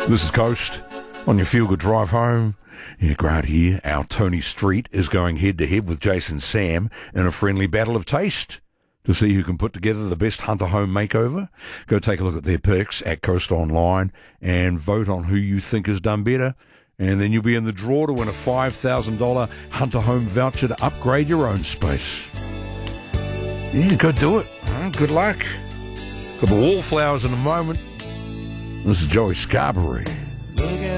This is Coast on your feel-good drive home. Yeah, Grant here. Our Tony Street is going head-to-head with Jason Sam in a friendly battle of taste to see who can put together the best Hunter home makeover. Go take a look at their picks at Coast Online and vote on who you think has done better. And then you'll be in the draw to win a $5,000 Hunter home voucher to upgrade your own space. Yeah, go do it. Good luck. Got the wallflowers in a moment. This is Joey Scarborough.